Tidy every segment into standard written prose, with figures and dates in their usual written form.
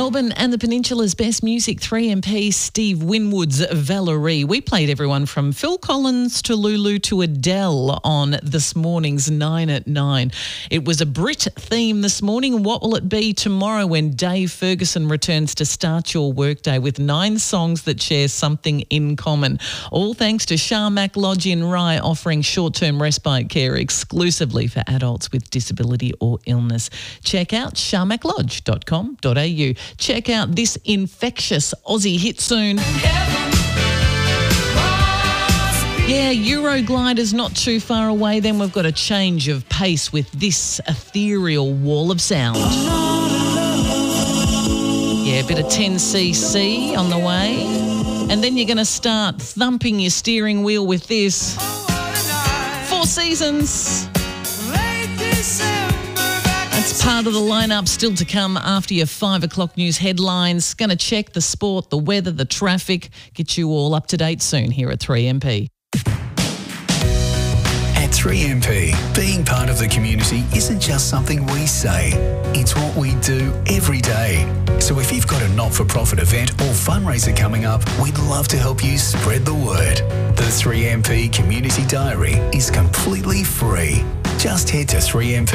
Melbourne and the Peninsula's best music, 3MP, Steve Winwood's Valerie. We played everyone from Phil Collins to Lulu to Adele on this morning's 9 at 9. It was a Brit theme this morning. What will it be tomorrow when Dave Ferguson returns to start your workday with 9 songs that share something in common? All thanks to Sharmac Lodge in Rye, offering short-term respite care exclusively for adults with disability or illness. Check out sharmaclodge.com.au. Check out this infectious Aussie hit soon. Yeah, Euroglider's not too far away. Then we've got a change of pace with this ethereal wall of sound. Yeah, a bit of 10cc on the way. And then you're going to start thumping your steering wheel with this. 4 Seasons. That's part of the lineup still to come after your 5 o'clock news headlines. Going to check the sport, the weather, the traffic. Get you all up to date soon here at 3MP. At 3MP, being part of the community isn't just something we say. It's what we do every day. So if you've got a not-for-profit event or fundraiser coming up, we'd love to help you spread the word. The 3MP Community Diary is completely free. Just head to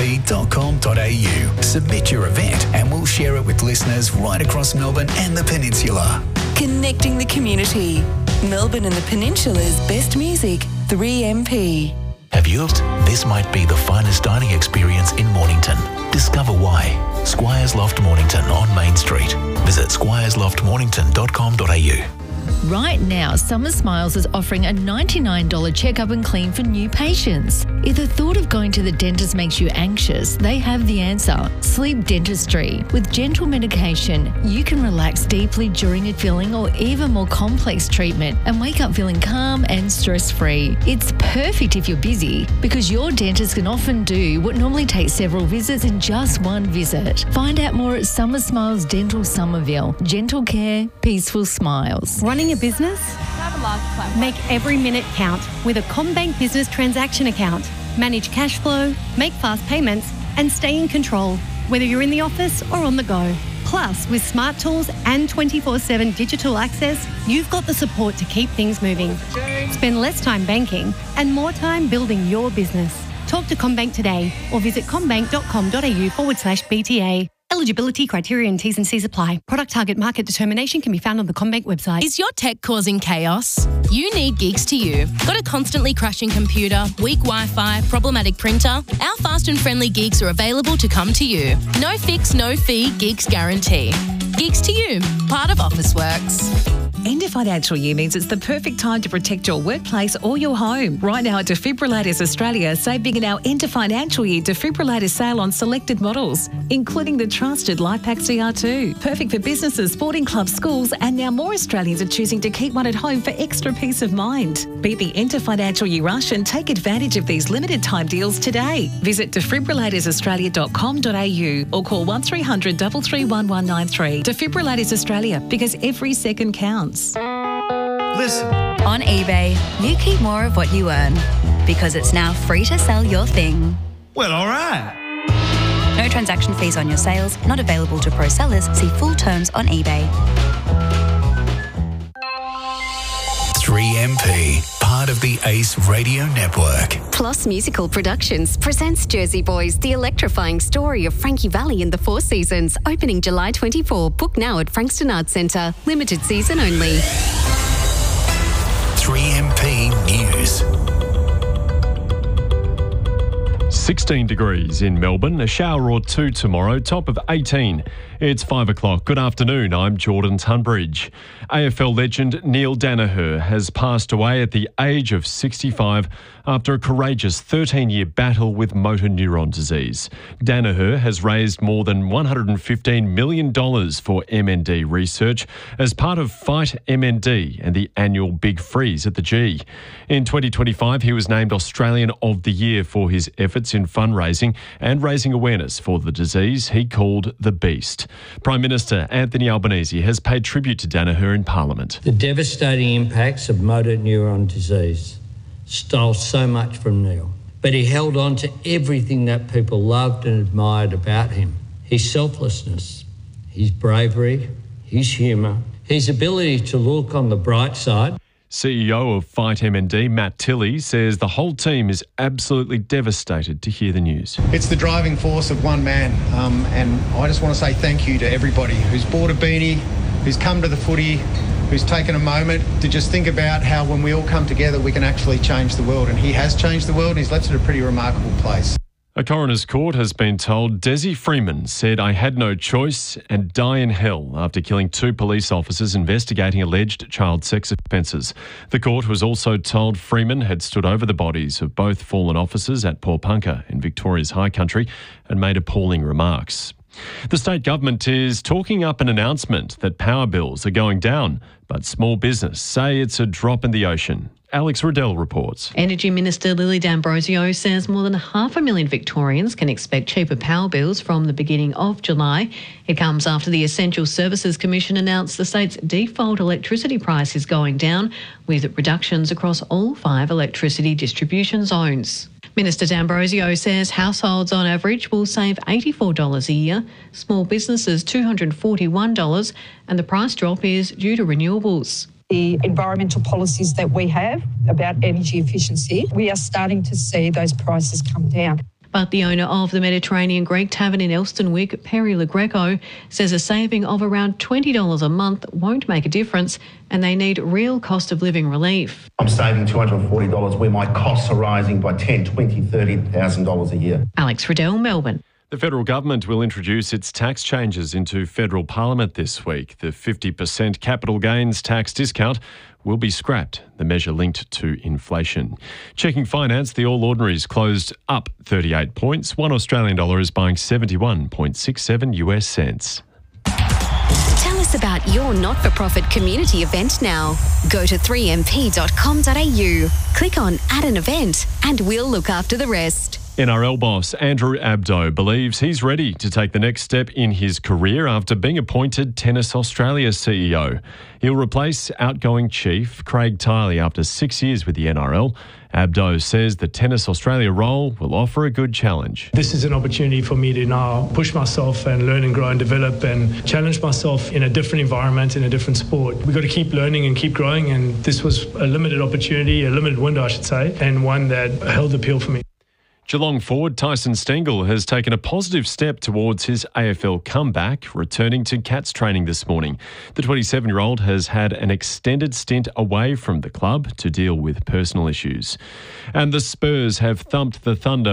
3mp.com.au, submit your event, and we'll share it with listeners right across Melbourne and the Peninsula. Connecting the community. Melbourne and the Peninsula's best music, 3MP. Have you looked? This might be the finest dining experience in Mornington. Discover why. Squires Loft Mornington on Main Street. Visit squiresloftmornington.com.au. Right now, Summer Smiles is offering a $99 checkup and clean for new patients. If the thought of going to the dentist makes you anxious, they have the answer. Sleep Dentistry. With gentle medication, you can relax deeply during a filling or even more complex treatment and wake up feeling calm and stress-free. It's perfect if you're busy because your dentist can often do what normally takes several visits in just one visit. Find out more at Summer Smiles Dental Somerville. Gentle care, peaceful smiles. Running a business? Make every minute count with a CommBank Business Transaction Account. Manage cash flow, make fast payments, and stay in control, whether you're in the office or on the go. Plus, with smart tools and 24/7 digital access, you've got the support to keep things moving. Spend less time banking and more time building your business. Talk to CommBank today or visit commbank.com.au/BTA. Eligibility criteria and T's and C's apply. Product target market determination can be found on the CommBank website. Is your tech causing chaos? You need Gigs to You. Got a constantly crashing computer, weak Wi-Fi, problematic printer? Our fast and friendly gigs are available to come to you. No fix, no fee, Gigs guarantee. Gigs to You, part of Officeworks. End of financial year means it's the perfect time to protect your workplace or your home. Right now at Defibrillators Australia, save big in our end of financial year defibrillator sale on selected models, including the trusted LifePak CR2. Perfect for businesses, sporting clubs, schools, and now more Australians are choosing to keep one at home for extra peace of mind. Beat the end of financial year rush and take advantage of these limited time deals today. Visit defibrillatoraustralia.com.au or call 1300 331 193. Defibrillators Australia, because every second counts. Listen. On eBay, you keep more of what you earn because it's now free to sell your thing. Well, all right. No transaction fees on your sales, not available to pro sellers. See full terms on eBay. 3MP, part of the ACE Radio Network. Plus Musical Productions presents Jersey Boys, the electrifying story of Frankie Valli in the Four Seasons, opening July 24. Book now at Frankston Arts Centre. Limited season only. 3MP News. 16 degrees in Melbourne, a shower or two tomorrow, top of 18. It's 5 o'clock. Good afternoon, I'm Jordan Tunbridge. AFL legend Neil Daniher has passed away at the age of 65 after a courageous 13-year battle with motor neuron disease. Daniher has raised more than $115 million for MND research as part of Fight MND and the annual Big Freeze at the G. In 2025, he was named Australian of the Year for his efforts in fundraising and raising awareness for the disease he called the Beast. Prime Minister Anthony Albanese has paid tribute to Daniher in Parliament. The devastating impacts of motor neuron disease stole so much from Neil, but he held on to everything that people loved and admired about him. His selflessness, his bravery, his humour, his ability to look on the bright side. CEO of Fight MND, Matt Tilley, says the whole team is absolutely devastated to hear the news. It's the driving force of one man, and I just want to say thank you to everybody who's bought a beanie, who's come to the footy, who's taken a moment to just think about how when we all come together we can actually change the world. And he has changed the world and he's left it a pretty remarkable place. A coroner's court has been told Desi Freeman said, "I had no choice and die in hell," after killing 2 police officers investigating alleged child sex offences. The court was also told Freeman had stood over the bodies of both fallen officers at Pawnpukka in Victoria's High Country and made appalling remarks. The state government is talking up an announcement that power bills are going down, but small business say it's a drop in the ocean. Alex Riddell reports. Energy Minister Lily D'Ambrosio says more than 500,000 Victorians can expect cheaper power bills from the beginning of July. It comes after the Essential Services Commission announced the state's default electricity price is going down, with reductions across all 5 electricity distribution zones. Minister D'Ambrosio says households on average will save $84 a year, small businesses $241, and the price drop is due to renewables. The environmental policies that we have about energy efficiency, we are starting to see those prices come down. But the owner of the Mediterranean Greek Tavern in Elstonwick, Perry Le Greco, says a saving of around $20 a month won't make a difference and they need real cost of living relief. I'm saving $240 where my costs are rising by $10,000, $20,000, $30,000 a year. Alex Riddell, Melbourne. The federal government will introduce its tax changes into federal parliament this week. The 50% capital gains tax discount will be scrapped, the measure linked to inflation. Checking finance, the All Ordinaries closed up 38 points. $1 Australian is buying 71.67 US cents. Tell us about your not-for-profit community event now. Go to 3mp.com.au, click on Add an Event, and we'll look after the rest. NRL boss Andrew Abdo believes he's ready to take the next step in his career after being appointed Tennis Australia CEO. He'll replace outgoing chief Craig Tiley after 6 years with the NRL. Abdo says the Tennis Australia role will offer a good challenge. This is an opportunity for me to now push myself and learn and grow and develop and challenge myself in a different environment, in a different sport. We've got to keep learning and keep growing, and this was a limited opportunity, a limited window I should say, and one that held appeal for me. Geelong forward Tyson Stengel has taken a positive step towards his AFL comeback, returning to Cats training this morning. The 27-year-old has had an extended stint away from the club to deal with personal issues. And the Spurs have thumped the Thunder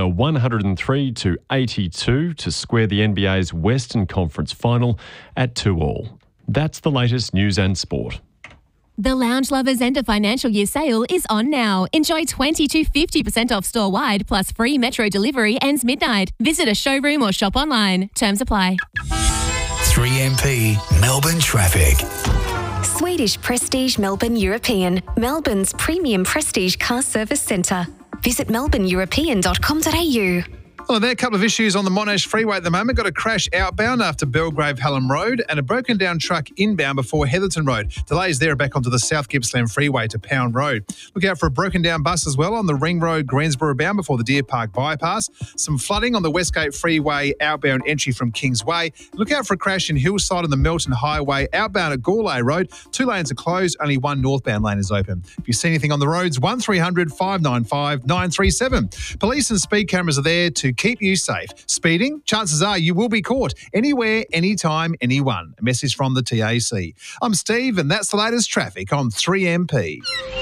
103-82 to square the NBA's Western Conference final at 2-2. That's the latest news and sport. The Lounge Lovers End of Financial Year sale is on now. Enjoy 20 to 50% off store-wide plus free metro delivery ends midnight. Visit a showroom or shop online. Terms apply. 3MP Melbourne traffic. Swedish Prestige Melbourne European, Melbourne's premium prestige car service centre. Visit melbourneeuropean.com.au. Well, there are a couple of issues on the Monash Freeway at the moment. Got a crash outbound after Belgrave Hallam Road and a broken down truck inbound before Heatherton Road. Delays there are back onto the South Gippsland Freeway to Pound Road. Look out for a broken down bus as well on the Ring Road Greensboro bound before the Deer Park bypass. Some flooding on the Westgate Freeway outbound entry from Kingsway. Look out for a crash in Hillside on the Melton Highway outbound at Gourlay Road. 2 lanes are closed, only 1 northbound lane is open. If you see anything on the roads, 1300 595 937. Police and speed cameras are there to keep you safe. Speeding, chances are you will be caught anywhere, anytime, anyone. A message from the TAC. I'm Steve, and that's the latest traffic on 3MP.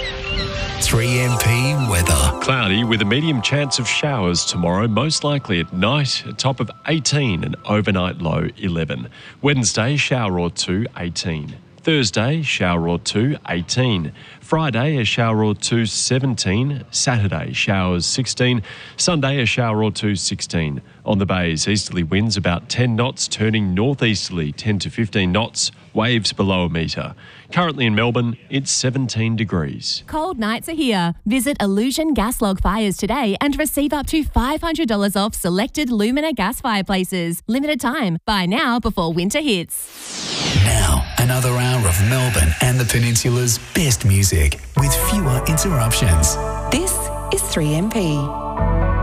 3MP weather. Cloudy with a medium chance of showers tomorrow, most likely at night, a top of 18 and overnight low 11. Wednesday, shower or two, 18. Thursday, shower or two, 18. Friday, a shower or two, 17. Saturday, showers, 16. Sunday, a shower or two, 16. On the bays, easterly winds about 10 knots, turning northeasterly 10 to 15 knots, waves below a metre. Currently in Melbourne, it's 17 degrees. Cold nights are here. Visit Illusion Gas Log Fires today and receive up to $500 off selected Lumina gas fireplaces. Limited time. Buy now before winter hits. Now, another hour of Melbourne and the Peninsula's best music with fewer interruptions. This is 3MP.